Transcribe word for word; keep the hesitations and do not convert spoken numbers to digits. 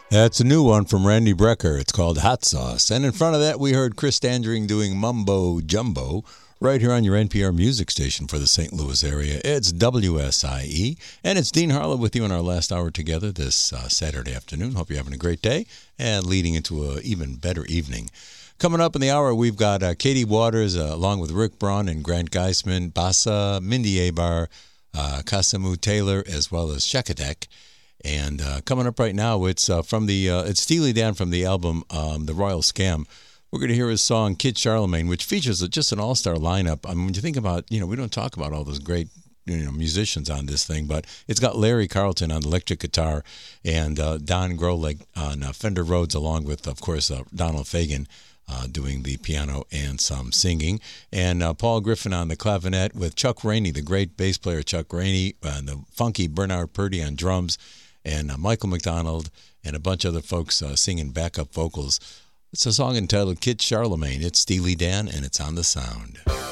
That's a new one from Randy Brecker. It's called Hot Sauce. And in front of that, we heard Chris Standring doing Mumbo Jumbo right here on your N P R music station for the Saint Louis area. It's W S I E. And it's Dean Harlow with you in our last hour together this uh, Saturday afternoon. Hope you're having a great day and leading into an even better evening. Coming up in the hour, we've got uh, Katie Waters uh, along with Rick Braun and Grant Geisman, Bassa, Mindy Abar, uh, Kasamu Taylor, as well as Shekadek. And uh, coming up right now, it's uh, from the uh, it's Steely Dan from the album um, The Royal Scam. We're going to hear his song Kid Charlemagne, which features just an all-star lineup. I mean, when you think about, you know, we don't talk about all those great, you know, musicians on this thing, but it's got Larry Carlton on electric guitar and uh, Don Groleg on uh, Fender Rhodes, along with, of course, uh, Donald Fagen uh, doing the piano and some singing, and uh, Paul Griffin on the clavinet with Chuck Rainey, the great bass player Chuck Rainey, and the funky Bernard Purdy on drums, and uh, Michael McDonald and a bunch of other folks uh, singing backup vocals. It's a song entitled Kid Charlemagne. It's Steely Dan, and it's on the sound.